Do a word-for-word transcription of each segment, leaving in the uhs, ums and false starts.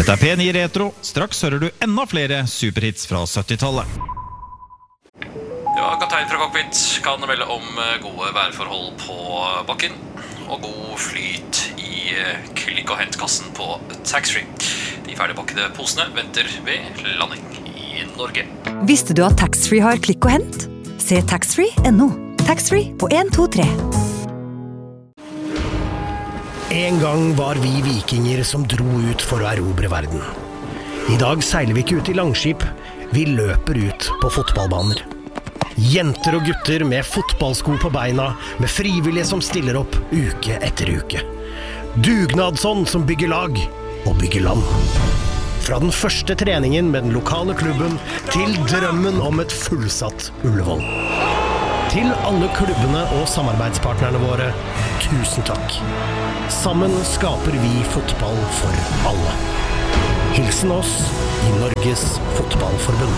Dette er P ni Retro. Straks hører du enda flere superhits fra syttitallet. Ja, kaptein fra cockpit kan melde om gode værforhold på bakken og god flyt i klikk- og hentkassen på taxfree. De ferdigpakkede posene venter ved landing i Norge. Visste du at taxfree har klikk og hent? Se taxfree punktum no. Taxfree på en to tre. En gang var vi vikinger som dro ut for å erobre verden. I dag seiler vi ikke ut i langskip, vi løper ut på fotballbaner. Jenter og gutter med fotballsko på beina, med frivillige som stiller opp uke etter uke. Dugnadsånd som bygger lag og bygger land. Fra den første treningen med den lokale klubben til drømmen om et fullsatt Ullevål. Til alle klubbene og samarbeidspartnerne våre, tusen takk. Sammen skaper vi fotball for alle. Hilsen oss i Norges Fotballforbund.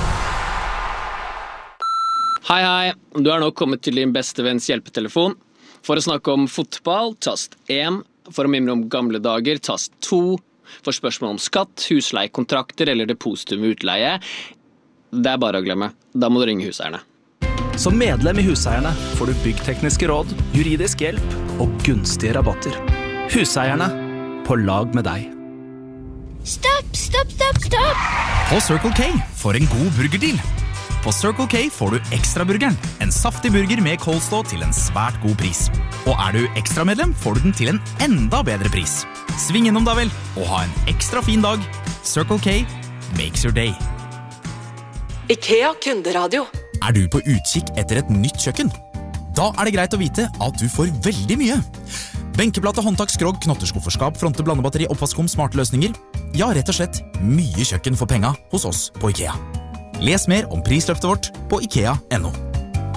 Hei, hei. Du er nå kommet til din beste venns hjelpetelefon. For å snakke om fotball, tast én. For å mimre om gamle dager, tast to. For spørsmål om skatt, husleiekontrakter eller depositum ved utleie, det er bare å glemme. Da må du ringe huseierne. Som medlem i Huseierne får du byggtekniske råd, juridisk hjelp og gunstige rabatter. Huseierne, på lag med deg. Stopp, stopp, stopp, stopp! På Circle K for en god burgerdeal. På Circle K får du Ekstraburgeren, en saftig burger med coleslaw til en svært god pris. Og er du ekstramedlem, får du den til en enda bedre pris. Sving innom da vel, og ha en ekstra fin dag. Circle K makes your day. IKEA kunderadio. Er du på utkikk etter et nytt kjøkken? Da er det greit å vite at du får veldig mye. Benkeplate, håndtak, skrog, knotterskufferskap, fronte, blandebatteri, oppvaskom, smarte løsninger. Ja, rett og slett mye kjøkken for penga hos oss på IKEA. Les mer om prisløftet vårt på ikea punktum no.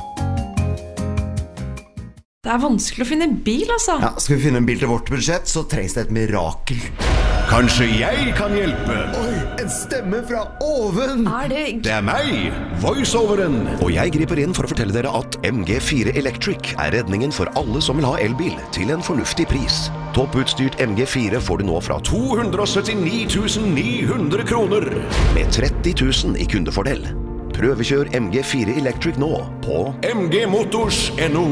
Det er vanskelig å finne bil, altså. Ja, skal vi finne en bil til vårt budsjett, så trengs det et mirakel. Kanskje jeg kan hjelpe? Oi, en stemme fra oven! Er det... Det er meg, voiceoveren. Og jeg griper inn for å fortelle dere at M G fire Electric er redningen for alle som vil ha elbil til en fornuftig pris. Topputstyrt M G fire får du nå fra to hundre syttini tusen ni hundre kroner. Med tretti tusen i kundefordel. Prøvekjør M G fire Electric nå på m g motors punktum no.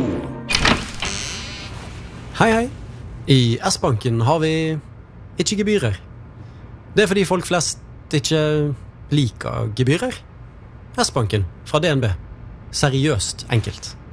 Hei, hei. I S-banken har vi ikke gebyrer. Det er fordi folk flest ikke liker gebyrer. S-banken fra D N B. Seriøst enkelt.